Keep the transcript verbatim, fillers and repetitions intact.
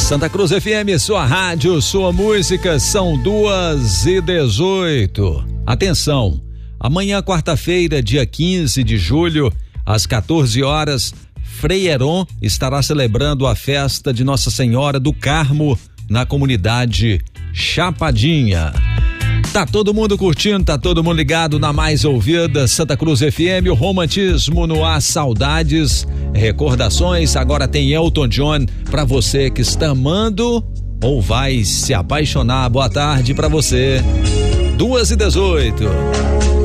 Santa Cruz F M, sua rádio, sua música, são duas e dezoito. Atenção, amanhã, quarta-feira, dia quinze de julho, às quatorze horas, Frei Heron estará celebrando a festa de Nossa Senhora do Carmo na comunidade Chapadinha. Tá todo mundo curtindo, tá todo mundo ligado na mais ouvida Santa Cruz F M, o romantismo no ar, saudades, recordações. Agora tem Elton John pra você que está amando ou vai se apaixonar. Boa tarde pra você. duas e dezoito.